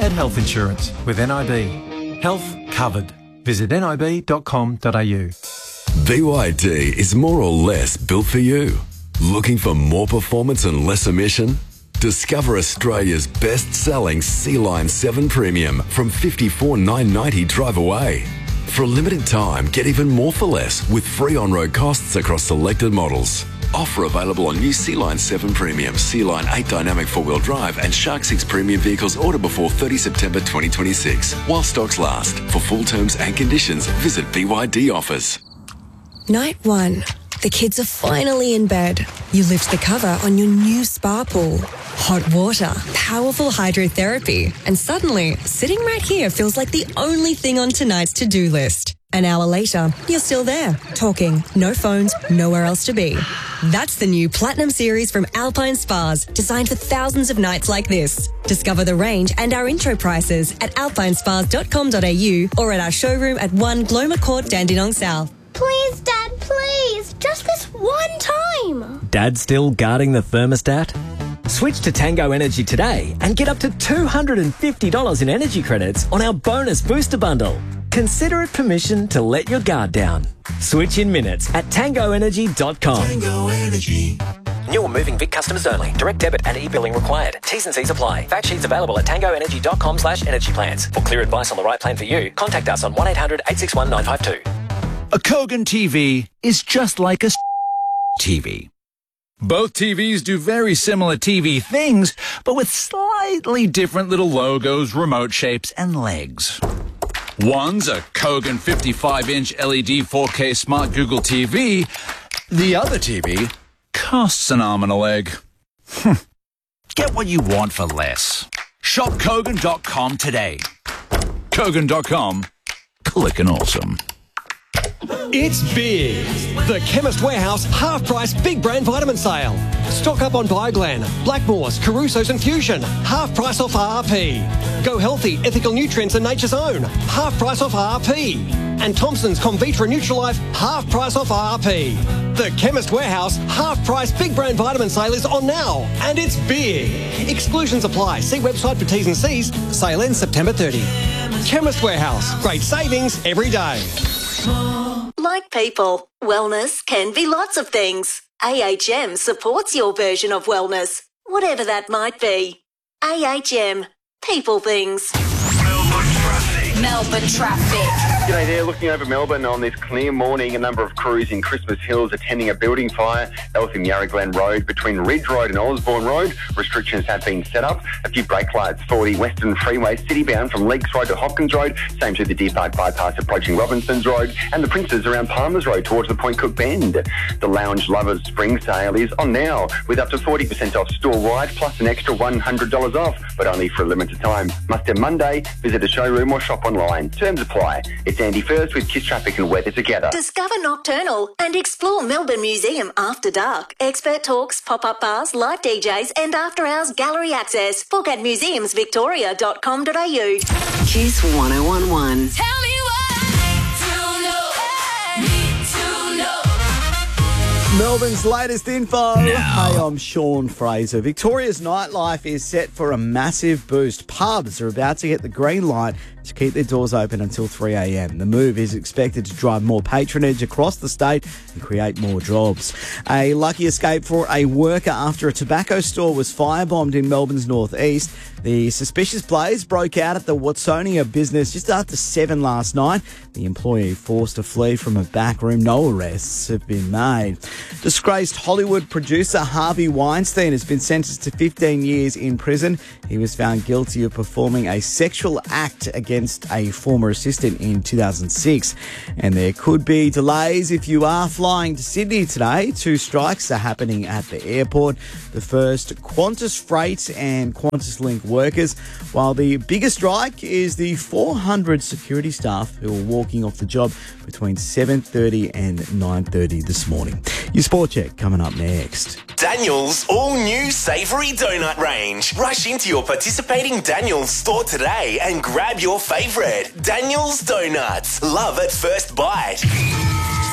at health insurance with NIB. Health covered. Visit nib.com.au. BYD is more or less built for you. Looking for more performance and less emission? Discover Australia's best-selling Sea-Line 7 Premium from $54,990 drive away. For a limited time, get even more for less with free on-road costs across selected models. Offer available on new Sea-Line 7 Premium, Sea-Line 8 Dynamic 4-wheel drive and Shark 6 Premium vehicles ordered before 30 September 2026. While stocks last. For full terms and conditions, visit BYD offers. Night 1. The kids are finally in bed. You lift the cover on your new spa pool. Hot water, powerful hydrotherapy, and suddenly, sitting right here feels like the only thing on tonight's to-do list. An hour later, you're still there, talking, no phones, nowhere else to be. That's the new Platinum Series from Alpine Spas, designed for thousands of nights like this. Discover the range and our intro prices at alpinespas.com.au or at our showroom at 1 Gloma Court, Dandenong South. Please, Dad, please. Just this one time. Dad still guarding the thermostat? Switch to Tango Energy today and get up to $250 in energy credits on our bonus booster bundle. Consider it permission to let your guard down. Switch in minutes at tangoenergy.com. Tango Energy. New or moving Vic customers only. Direct debit and e-billing required. T's and C's apply. Fact sheets available at tangoenergy.com/energy plans. For clear advice on the right plan for you, contact us on 1800 861 952. A Kogan TV is just like a TV. Both TVs do very similar TV things, but with slightly different little logos, remote shapes, and legs. One's a Kogan 55-inch LED 4K Smart Google TV. The other TV costs an arm and a leg. Get what you want for less. Shop Kogan.com today. Kogan.com. Clickin' awesome. It's big. The Chemist Warehouse half-price big brand vitamin sale. Stock up on Bioglan, Blackmores, Caruso's and Fusion. Half price off RRP. Go Healthy, Ethical Nutrients and Nature's Own. Half price off RRP. And Thompson's Convitra Nutrilife. Half price off RRP. The Chemist Warehouse half-price big brand vitamin sale is on now. And it's big. Exclusions apply. See website for T's and C's. Sale ends September 30. Chemist Warehouse. Great savings every day. Like people, wellness can be lots of things. AHM supports your version of wellness, whatever that might be. AHM, people things. Melbourne traffic. G'day there, looking over Melbourne on this clear morning. A number of crews in Christmas Hills attending a building fire. That was in Yarra Glen Road between Ridge Road and Osborne Road. Restrictions have been set up. A few brake lights for the Western Freeway, citybound from Leeks Road to Hopkins Road. Same to the Deer Park Bypass approaching Robinsons Road. And the Princes around Palmers Road towards the Point Cook Bend. The Lounge Lovers Spring Sale is on now with up to 40% off store-wide plus an extra $100 off, but only for a limited time. Must have Monday. Visit a showroom or shop online. Terms apply. It's Andy First with Kiss Traffic and Weather together. Discover Nocturnal and explore Melbourne Museum after dark. Expert talks, pop-up bars, live DJs and after-hours gallery access. Book at museumsvictoria.com.au. Kiss 1011. Tell me what I need to know. Melbourne's latest info. Hey, I'm Sean Fraser. Victoria's nightlife is set for a massive boost. Pubs are about to get the green light to keep their doors open until 3 a.m. The move is expected to drive more patronage across the state and create more jobs. A lucky escape for a worker after a tobacco store was firebombed in Melbourne's northeast. The suspicious blaze broke out at the Watsonia business just after 7 last night. The employee forced to flee from a back room. No arrests have been made. Disgraced Hollywood producer Harvey Weinstein has been sentenced to 15 years in prison. He was found guilty of performing a sexual act against a former assistant in 2006. And there could be delays if you are flying to Sydney today. 2 strikes are happening at the airport. The first Qantas Freight and Qantas Link workers, while the biggest strike is the 400 security staff who are walking off the job between 7:30 and 9:30 this morning. Your Sport Check coming up next. Daniel's all-new savoury donut range. Rush into your participating Daniel's store today and grab your favourite. Daniel's Donuts. Love at first bite.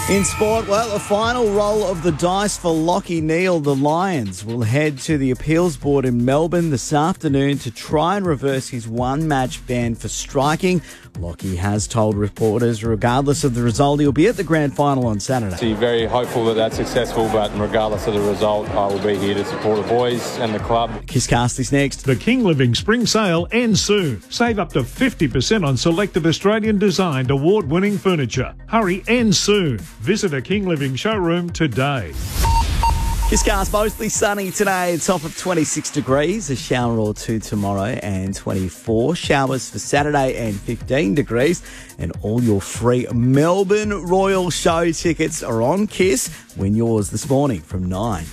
In sport, well, a final roll of the dice for Lachie Neale. The Lions will head to the appeals board in Melbourne this afternoon to try and reverse his one-match ban for striking. Lachie has told reporters, regardless of the result, he'll be at the grand final on Saturday. Very hopeful that that's successful, but regardless of the result, I will be here to support the boys and the club. Kisscast is next. The King Living Spring Sale ends soon. Save up to 50% on selected Australian-designed award-winning furniture. Hurry, ends soon. Visit a King Living showroom today. Kisscast mostly sunny today, top of 26 degrees, a shower or two tomorrow and 24. Showers for Saturday and 15 degrees. And all your free Melbourne Royal Show tickets are on Kiss. Win yours this morning from 9.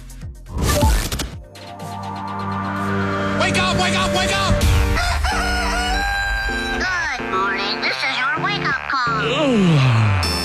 Wake up, wake up, wake up! Good morning. This is your wake-up call.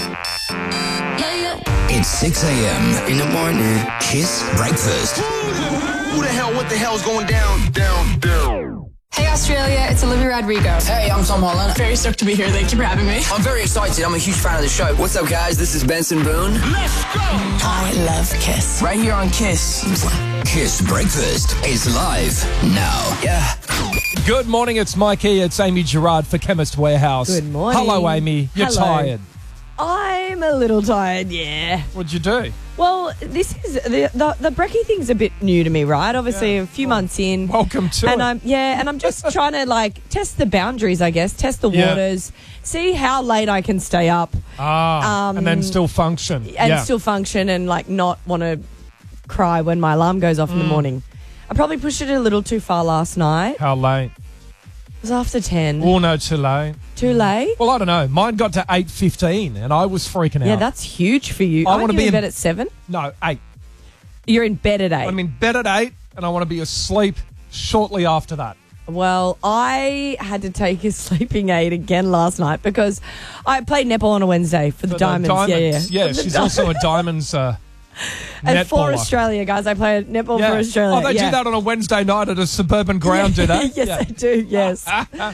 It's 6 a.m. in the morning. Kiss breakfast. Who the hell, what the hell's going down, down, down? Hey Australia, it's Olivia Rodrigo. Hey, I'm Tom Holland. Very stoked to be here. Thank you for having me. I'm very excited. I'm a huge fan of the show. What's up, guys? This is Benson Boone. Let's go! I love Kiss. Right here on Kiss. Kiss breakfast is live now. Yeah. Good morning. It's Mikey. It's Amy Gerard for Chemist Warehouse. Good morning. Hello, Amy. You're Hello. tired. I'm a little tired, yeah. What'd you do? Well, this is the brekkie thing's a bit new to me, right? Obviously, a few months in. Welcome to and it. I'm just trying to test the boundaries, I guess, test the Yeah. waters, see how late I can stay up, and then still function. still function, and not want to cry when my alarm goes off in the morning. I probably pushed it a little too far last night. How late? It was after 10. Oh, no, too late. Too late? Well, I don't know. Mine got to 8:15 and I was freaking out. Yeah, that's huge for you. I Aren't wanna you be in in- bed at 7? No, 8. You're in bed at 8. I'm in bed at 8 and I want to be asleep shortly after that. Well, I had to take a sleeping aid again last night because I played netball on a Wednesday for the Diamonds. Yeah, she's also a Diamonds and for netballer. Australia, guys, I play netball for Australia. Oh, they do that on a Wednesday night at a suburban ground, do they? Yes, they do, yes.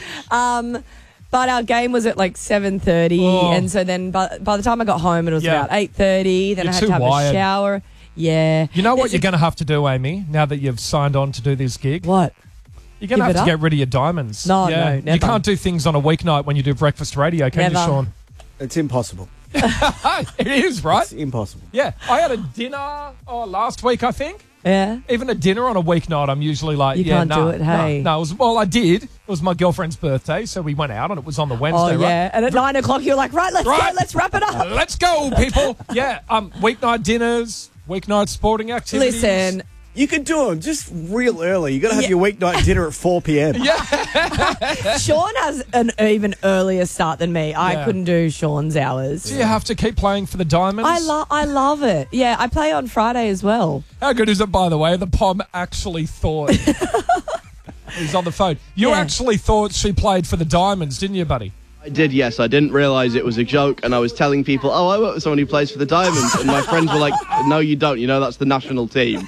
But our game was at 7:30, and so then by the time I got home, it was about 8:30. Then You're I had too to have wired. a shower. Yeah. You know what you're going to have to do, Amy, now that you've signed on to do this gig? What? You're going to Give have it to up? get rid of your diamonds. No, never. You can't do things on a weeknight when you do breakfast radio, can you, Never. Sean? It's impossible. It is, right? It's impossible. Yeah. I had a dinner last week, I think. Yeah. Even a dinner on a weeknight, I'm usually like, You can't do it, hey? No, I did. It was my girlfriend's birthday, so we went out and it was on the Wednesday, Oh, yeah. right? And at 9 o'clock, you're like, right, let's go. Let's wrap it up. Let's go, people. Yeah. Weeknight dinners, weeknight sporting activities. Listen. You can do them just real early. You got to have your weeknight dinner at 4 p.m. Sean has an even earlier start than me. I Yeah. couldn't do Sean's hours. Do you have to keep playing for the Diamonds? I love it. Yeah, I play on Friday as well. How good is it, by the way? The POM actually thought. He's on the phone. You actually thought she played for the Diamonds, didn't you, buddy? I did, yes. I didn't realise it was a joke, and I was telling people, I work with someone who plays for the Diamonds, and my friends were like, no, you don't. You know, that's the national team.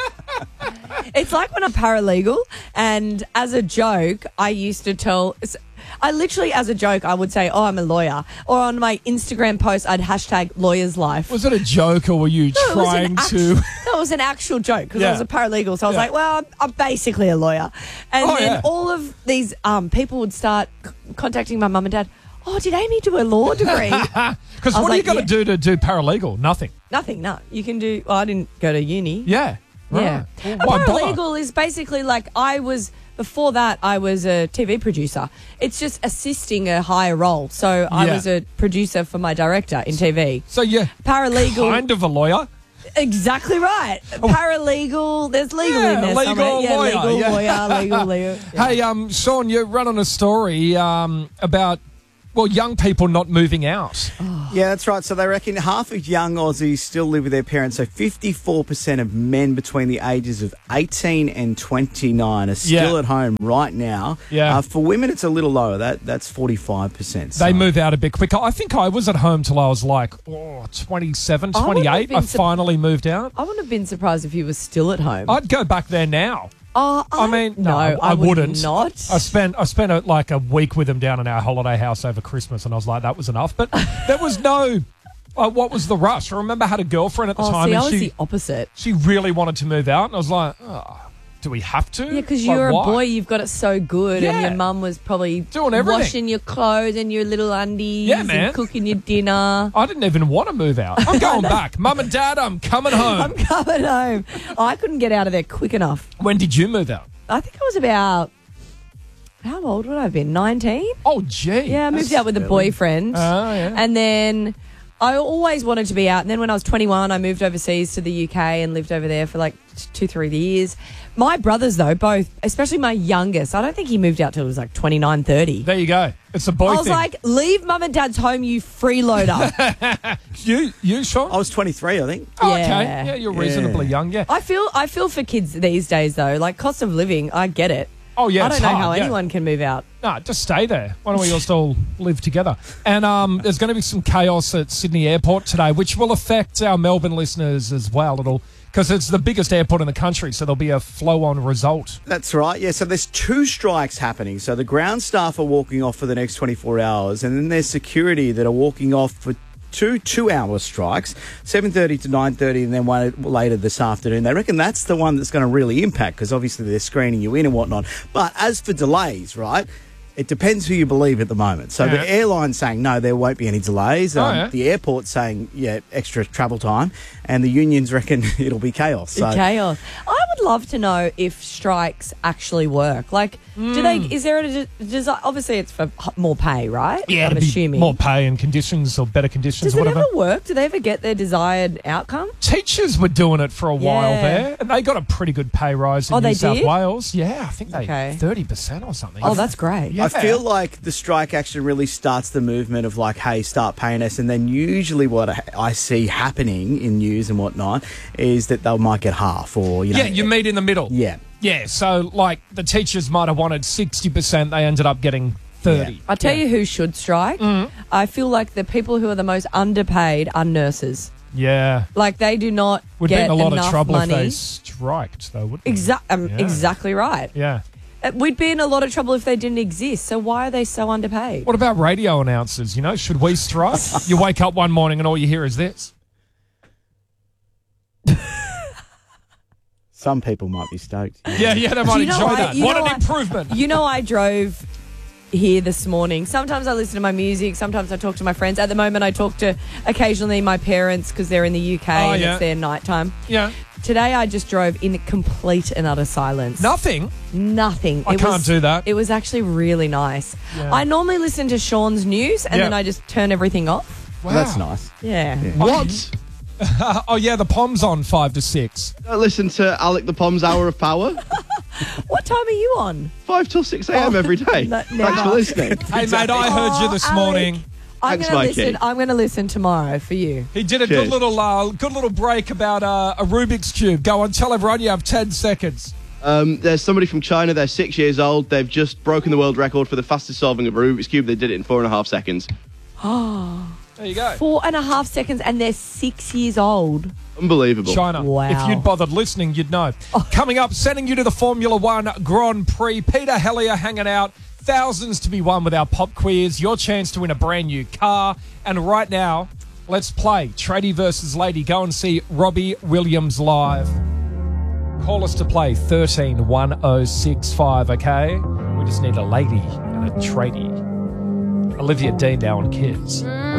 It's like when I'm paralegal, and as a joke, I used to tell... I literally, as a joke, I would say, oh, I'm a lawyer. Or on my Instagram post, I'd hashtag lawyer's life. Was it a joke, or were you trying to... That was an actual joke, because I Yeah. was a paralegal. So I was Yeah. like, well, I'm basically a lawyer. And Oh, then yeah. all of these people would start contacting my mum and dad. Oh, did Amy do a law degree? Because I what was are you like, going to do to do paralegal? Nothing. Nothing, no. You can do... Well, I didn't go to uni. Yeah. Yeah. Right. A Why bother? paralegal is basically before that, I was a TV producer. It's just assisting a higher role. So I Yeah. was a producer for my director in TV. So you're paralegal. kind of a lawyer. Exactly right. Paralegal. There's legal in there legal somewhere. Yeah, lawyer. legal yeah. lawyer, legal lawyer. Yeah. Hey, Sean, you're running a story about, young people not moving out. Yeah, that's right. So they reckon half of young Aussies still live with their parents. So 54% of men between the ages of 18 and 29 are still Yeah. at home right now. Yeah. For women, it's a little lower. That's 45%. So. They move out a bit quicker. I think I was at home till I was 27, I wouldn't have 28. been I finally moved out. I wouldn't have been surprised if he was still at home. I'd go back there now. Oh, I mean, no, I wouldn't. not. I spent a week with them down in our holiday house over Christmas, and I was like, that was enough. But there was no What was the rush? I remember I had a girlfriend at the time. See, and I was the opposite. She really wanted to move out, and I was like, do we have to? Yeah, because Like, you're a why? boy, you've got it so good, and Yeah. your mum was probably Doing everything. washing your clothes and your little undies Yeah, man. and cooking your dinner. I didn't even want to move out. I'm going back. Mum and Dad, I'm coming home. I'm coming home. I couldn't get out of there quick enough. When did you move out? I think I was about, how old would I have been? 19? Oh, gee. Yeah, I moved out with a boyfriend. Oh, yeah. And then I always wanted to be out. And then when I was 21, I moved overseas to the UK and lived over there for like 2-3 years. My brothers, though, both, especially my youngest, I don't think he moved out till he was like 29, 30. There you go. It's a boy I was thing. like, leave mum and dad's home, you freeloader. You, Sean? I was 23, I think. Oh, Yeah. okay. Yeah, you're reasonably young, yeah. I feel for kids these days, though. Like, cost of living, I get it. Oh, yeah, I it's don't know hard, how yeah. anyone can move out. No, just stay there. Why don't we just all live together? And there's going to be some chaos at Sydney Airport today, which will affect our Melbourne listeners as well. Because it's the biggest airport in the country, so there'll be a flow-on result. That's right, yeah. So there's 2 strikes happening. So the ground staff are walking off for the next 24 hours, and then there's security that are walking off for two-hour strikes, 7:30 to 9:30, and then one later this afternoon. They reckon that's the one that's going to really impact, because obviously they're screening you in and whatnot. But as for delays, right, it depends who you believe at the moment. So the airline's saying, no, there won't be any delays. The airport's saying, extra travel time. And the unions reckon it'll be chaos. So. Chaos. I would love to know if strikes actually work. Like, do they? Is there a design? Obviously, it's for more pay, right? Yeah, I'm it'd be assuming. more pay and conditions or better conditions Does or it whatever. ever work? Do they ever get their desired outcome? Teachers were doing it for a while Yeah. there, and they got a pretty good pay rise in Oh, New they South did? Wales. Yeah, I think they Okay. 30% or something. Oh, that's great. Yeah. I feel like the strike actually really starts the movement of like, hey, start paying us. And then usually what I see happening in news and whatnot is that they might get half or, you know. Yeah, you meet in the middle. Yeah. Yeah, so like the teachers might have wanted 60%, they ended up getting 30. I'll tell you who should strike. Mm-hmm. I feel like the people who are the most underpaid are nurses. Yeah. Like, they do not We'd be get in a lot enough of trouble money. if they striked, though, wouldn't we? Yeah. Exactly right. Yeah. We'd be in a lot of trouble if they didn't exist. So why are they so underpaid? What about radio announcers? You know, should we strike? You wake up one morning and all you hear is this. Some people might be stoked. Yeah, they might Do you know enjoy I- that. you What know an I- improvement. You know, I drove here this morning. Sometimes I listen to my music. Sometimes I talk to my friends. At the moment, I talk to occasionally my parents because they're in the UK and yeah. it's their nighttime. Yeah. Today, I just drove in complete and utter silence. Nothing? Nothing. I can't do that. It was actually really nice. Yeah. I normally listen to Sean's news and Yeah. then I just turn everything off. Wow. That's nice. Yeah. What? Oh, yeah, the Pom's on 5 to 6. Don't listen to Alec the Pom's Hour of Power. What time are you on? 5 till 6 a.m. every day. No, Thanks never. for listening. Hey, mate, I heard you this Alec. morning. I'm Thanks, going to Mikey. listen. I'm going to listen tomorrow for you. He did a Cheers. good little break about a Rubik's Cube. Go on, tell everyone you have 10 seconds. There's somebody from China. They're 6 years old. They've just broken the world record for the fastest solving of a Rubik's Cube. They did it in 4.5 seconds. There you go. 4.5 seconds and they're 6 years old. Unbelievable. China. Wow. If you'd bothered listening, you'd know. Coming up, sending you to the Formula One Grand Prix. Peter Hellier hanging out. Thousands to be won with our pop quiz. Your chance to win a brand new car. And right now, let's play Tradie versus Lady. Go and see Robbie Williams live. Call us to play 131065, okay? We just need a lady and a tradie. Olivia Dean now on Kids.